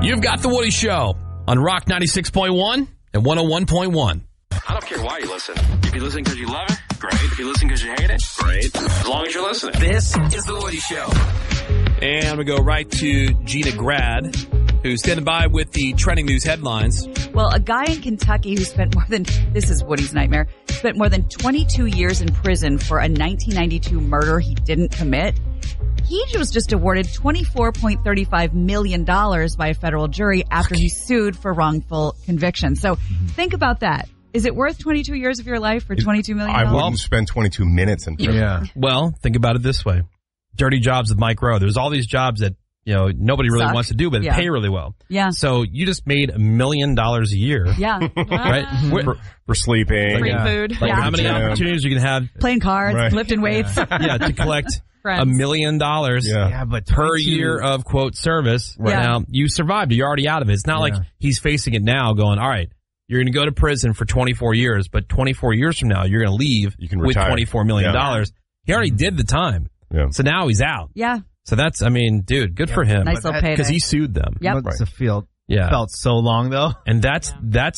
You've got The Woody Show on Rock 96.1 and 101.1. I don't care why you listen. If you listen because you love it, great. If you listen because you hate it, great. As long as you're listening. This is The Woody Show. And we go right to Gina Grad, who's standing by with the trending news headlines. Well, a guy in Kentucky who spent this is Woody's nightmare, spent more than 22 years in prison for a 1992 murder he didn't commit. He was just awarded $24.35 million by a federal jury after he sued for wrongful conviction. So think about that. Is it worth 22 years of your life for $22 million? I wouldn't spend 22 minutes in prison. Yeah. Well, think about it this way. Dirty jobs with Mike Rowe. There's all these jobs that, nobody really wants to do, but pay really well. Yeah. So you just made $1 million a year. Yeah. Right? For sleeping. Free food. Like how many opportunities you can have? Playing cards, lifting weights. To collect $1 million but per year of, quote, service. Right. Now, you survived. You're already out of it. It's not like he's facing it now going, all right, you're going to go to prison for 24 years, but 24 years from now, you're going to leave with $24 million. He already did the time. Yeah. So now he's out. Yeah. So that's, dude, good for him. Nice little payday. Because he sued them. Yep. Must have felt so long though. And that's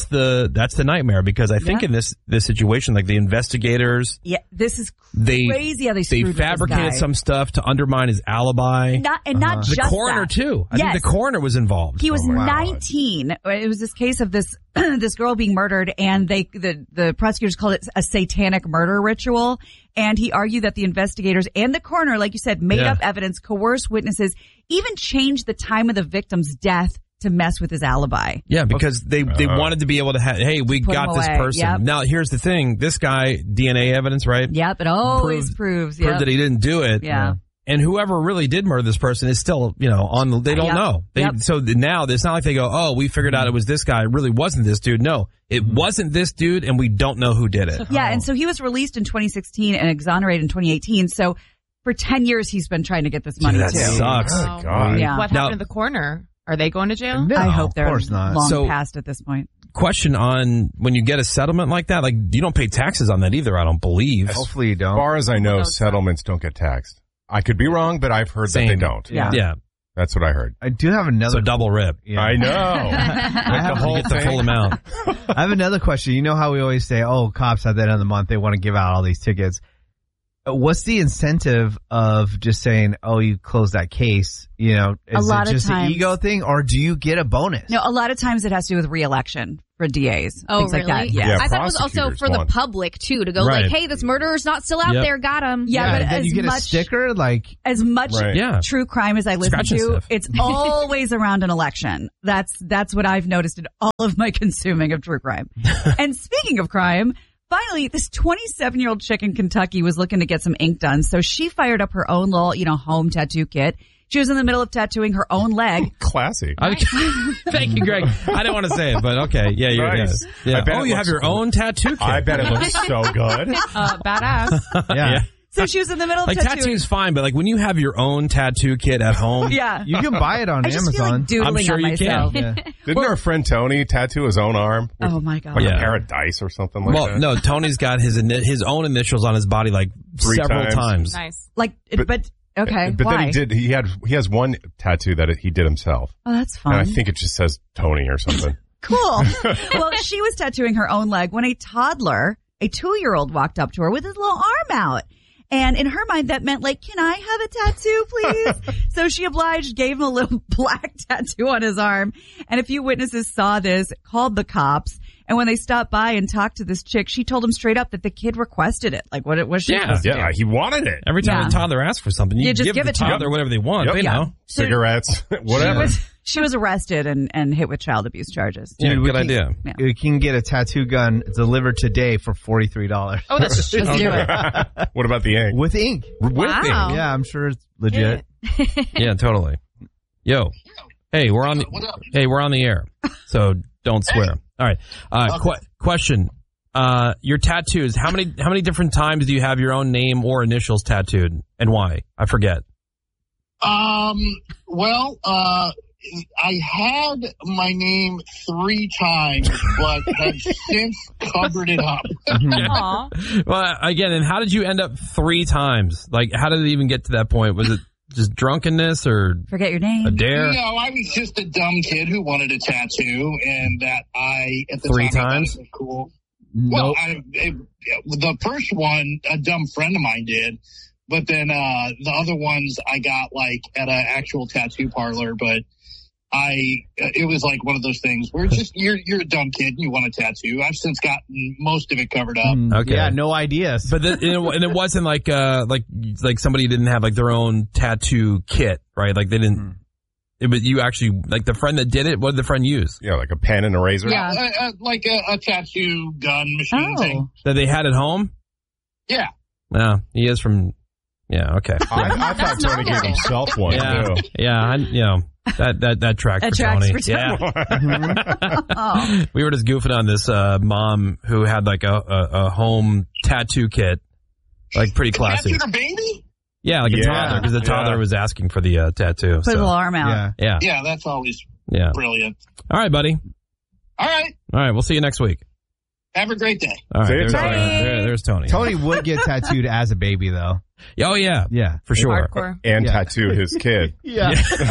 the nightmare, because I think in this situation, like the investigators. Yeah, this is crazy how they screwed with this fabricated guy. some stuff to undermine his alibi. Not just the coroner that. too. I think the coroner was involved. He was 19. It was this case of this this girl being murdered, and the prosecutors called it a satanic murder ritual. And he argued that the investigators and the coroner, like you said, made up evidence, coerced witnesses, even changed the time of the victim's death to mess with his alibi. Yeah, because they wanted to be able to have, hey, we got this person. Yep. Now, here's the thing. This guy, DNA evidence, right? Yep, it always proves that he didn't do it. Yeah. And whoever really did murder this person is still, they don't know. So now it's not like they go, oh, we figured out it was this guy. It really wasn't this dude. No, it wasn't this dude, and we don't know who did it. Yeah, and so he was released in 2016 and exonerated in 2018. So for 10 years, he's been trying to get this money, that too. sucks. Oh, God. Yeah. What happened to the coroner? Are they going to jail? No, I hope they're of course not. long past at this point. Question on when you get a settlement like that, like you don't pay taxes on that either, I don't believe. Hopefully you As don't. far as I know, settlements don't get taxed. I could be wrong, but I've heard that they don't. Yeah. That's what I heard. I do have another. So double rip. Yeah. I know. You get the full amount. I have another question. You know how we always say, oh, cops at the end of the month, they want to give out all these tickets. What's the incentive of just saying, oh, you closed that case? Is it just an ego thing, or do you get a bonus? No, a lot of times it has to do with re-election for DAs. Oh, things really? like that. Yeah. I thought it was also for the public, too, to go like, hey, this murderer's not still out there. Got him. Yeah, but then you get a sticker, as much true crime as I listen to, it's always around an election. That's what I've noticed in all of my consuming of true crime. And speaking of crime, finally, this 27-year-old chick in Kentucky was looking to get some ink done, so she fired up her own little, home tattoo kit. She was in the middle of tattooing her own leg. Classy. Thank you, Greg. I didn't want to say it, but okay. Yeah, you're nice. Yeah. I bet you have your own tattoo kit. I bet it looks so good. Badass. Yeah. So she was in the middle of like tattooing. tattoo's fine, but like when you have your own tattoo kit at home, you can buy it on I just feel Amazon. like doodling I'm sure on you myself. can. Didn't our friend Tony tattoo his own arm? Oh my God! Like a pair of dice or something like that. Well, no, Tony's got his own initials on his body like 3 several times. Nice. But okay, But why? then he has one tattoo that he did himself. Oh, that's fun. And I think it just says Tony or something. Cool. Well, she was tattooing her own leg when a toddler, a 2-year-old, walked up to her with his little arm out. And in her mind, that meant like, can I have a tattoo, please? So she obliged, gave him a little black tattoo on his arm. And a few witnesses saw this, called the cops. And when they stopped by and talked to this chick, she told him straight up that the kid requested it. Like, what was she supposed to do? Yeah, he wanted it. Every time a toddler asks for something, you just give give the it to toddler them. whatever they want. Yep. They know. Cigarettes, whatever. She was arrested and hit with child abuse charges. Yeah, good idea. Yeah. You can get a tattoo gun delivered today for $43. Oh, let's do it. What about the ink? With ink. Wow. Yeah, I'm sure it's legit. Yeah, totally. Yo. Hey, we're on the air. So don't swear. All right. Question. Your tattoos, how many different times do you have your own name or initials tattooed, and why? I forget. Well, I had my name 3 times, but have since covered it up. Aw. Well, again, and how did you end up 3 times? Like, how did it even get to that point? Was it just drunkenness or forget your name? A dare? No, I was just a dumb kid who wanted a tattoo, and that I at the 3 time times. I thought it was cool. Nope. Well, the first one, a dumb friend of mine did, but then the other ones I got like at an actual tattoo parlor. But it was like one of those things where just you're a dumb kid and you want a tattoo. I've since gotten most of it covered up. Okay. Yeah, no ideas. But and it wasn't like somebody didn't have like their own tattoo kit, right? Like they didn't. It was you actually like the friend that did it. What did the friend use? Yeah, like a pen and eraser. Yeah, like a tattoo gun machine thing that they had at home. Yeah. No, he is from. Yeah. Okay. I thought Tony gave himself one too. Yeah. That tracks for Tony. Yeah. We were just goofing on this mom who had like a home tattoo kit, like pretty classy. Tattooed her baby? Yeah, like a toddler, because the toddler was asking for the tattoo. Put a little arm out. Yeah. Yeah, that's always brilliant. All right, buddy. All right. We'll see you next week. Have a great day. All right, there's Tony. Tony would get tattooed as a baby, though. Oh, yeah. Yeah. For sure. Hardcore. And tattoo his kid. Yeah.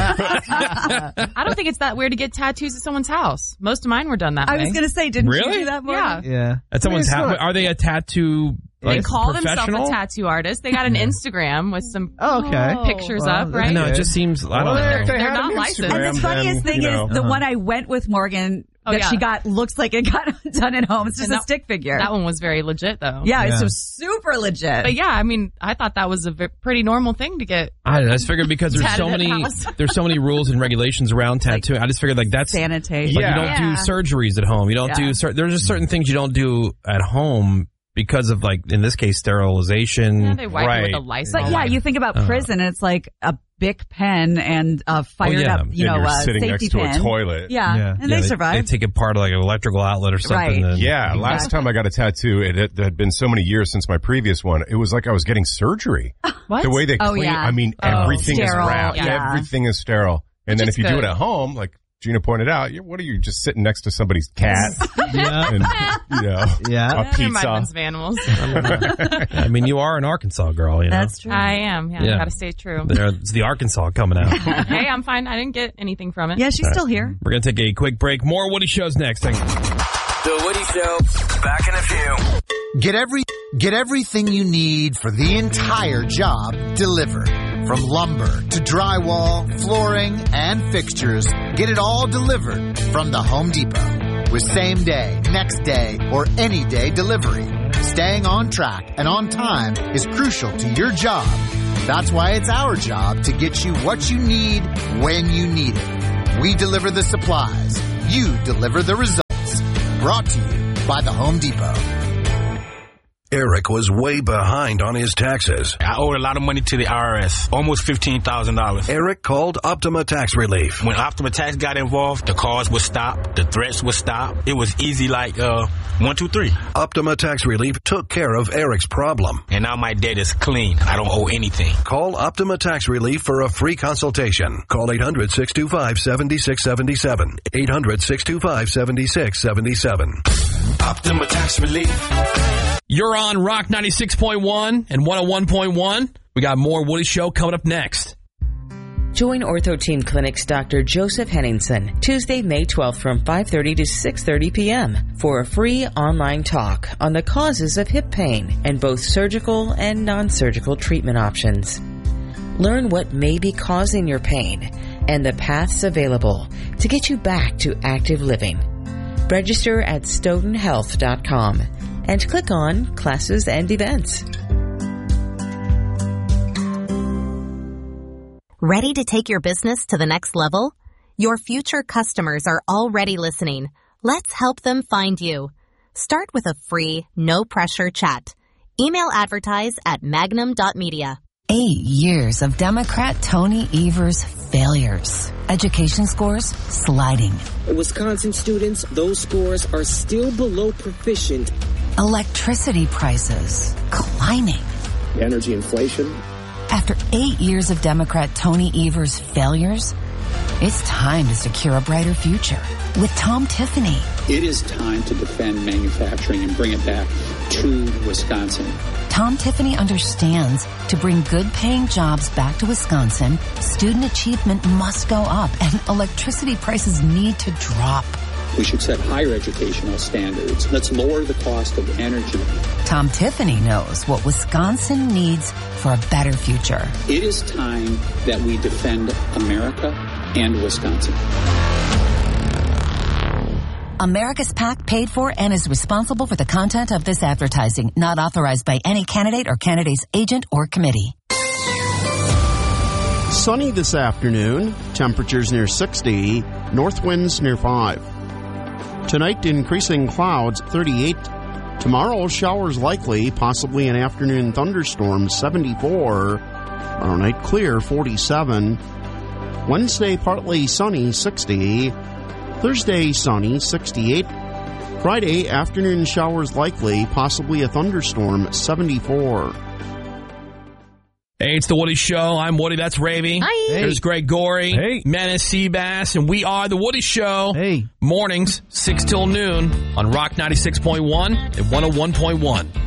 I don't think it's that weird to get tattoos at someone's house. Most of mine were done that way. I was going to say, didn't you Really? do that, Morgan? Yeah. At someone's house? Are they a tattoo? They Like, call themselves professional? a tattoo artist. They got an Instagram with some pictures Well, up, right? No, it just seems. I don't know. They're not licensed. And the funniest thing is the one I went with Morgan that she got looks like it got done at home. It's just a stick figure. That one was very legit, though. Yeah, it's so super legit. But yeah, I mean, I thought that was a pretty normal thing to get. I don't know. I just figured because there's so Tatted at many house. there's so many rules and regulations around tattooing. I just figured like that's sanitation. Like you don't do surgeries at home. You don't do there's just certain things you don't do at home because of like in this case sterilization. Yeah, they wipe it with a Lysol. But yeah, you think about prison and it's like a Bic pen and a fired up, you're sitting safety next to pin. a toilet. Yeah, and they survive. They take apart like an electrical outlet or something. Right. Yeah, last time I got a tattoo, it had been so many years since my previous one. It was like I was getting surgery. What? The way they clean, I mean, everything is Sterile, wrapped. yeah. Everything is sterile. And then if you do it at home, like Gina pointed out, what are you, just sitting next to somebody's cat? And, a They're pizza. my bunch of animals. I mean, you are an Arkansas girl, you know. That's true. I am. Yeah, I got to stay true. It's the Arkansas coming out. Hey, I'm fine. I didn't get anything from it. Yeah, she's still here. We're going to take a quick break. More Woody Shows next. The Woody Show. Back in a few. Get everything you need for the entire job delivered. From lumber to drywall, flooring, and fixtures, get it all delivered from the Home Depot. With same day, next day, or any day delivery. Staying on track and on time is crucial to your job. That's why it's our job to get you what you need when you need it. We deliver the supplies. You deliver the results. Brought to you by the Home Depot. Eric was way behind on his taxes. I owed a lot of money to the IRS, almost $15,000. Eric called Optima Tax Relief. When Optima Tax got involved, the calls would stop, the threats would stop. It was easy like 1, 2, 3. Optima Tax Relief took care of Eric's problem. And now my debt is clean. I don't owe anything. Call Optima Tax Relief for a free consultation. Call 800-625-7677. 800-625-7677. Optima Tax Relief. You're on Rock 96.1 and 101.1. We got more Woody Show coming up next. Join Ortho Team Clinic's Dr. Joseph Henningsen Tuesday, May 12th from 5:30 to 6:30 p.m. for a free online talk on the causes of hip pain and both surgical and non-surgical treatment options. Learn what may be causing your pain and the paths available to get you back to active living. Register at stoughtonhealth.com and click on Classes and Events. Ready to take your business to the next level? Your future customers are already listening. Let's help them find you. Start with a free, no-pressure chat. Email advertise at magnum.media. 8 years of Democrat Tony Evers' failures. Education scores sliding. Wisconsin students, those scores are still below proficient. Electricity prices climbing. Energy inflation. After 8 years of Democrat Tony Evers' failures, it's time to secure a brighter future with Tom Tiffany. It is time to defend manufacturing and bring it back to Wisconsin. Tom Tiffany understands to bring good-paying jobs back to Wisconsin, student achievement must go up and electricity prices need to drop. We should set higher educational standards. Let's lower the cost of energy. Tom Tiffany knows what Wisconsin needs for a better future. It is time that we defend America and Wisconsin. America's PAC paid for and is responsible for the content of this advertising, not authorized by any candidate or candidate's agent or committee. Sunny this afternoon, temperatures near 60, north winds near 5. Tonight, increasing clouds, 38. Tomorrow, showers likely, possibly an afternoon thunderstorm, 74. Tomorrow night, clear, 47. Wednesday, partly sunny, 60. Thursday, sunny, 68. Friday, afternoon showers likely, possibly a thunderstorm, 74. Hey, it's the Woody Show. I'm Woody. That's Ravy. Hi. Hey. There's Greg Gorey. Hey. Menace Seabass. And we are the Woody Show. Hey. Mornings, 6 till noon on Rock 96.1 and 101.1.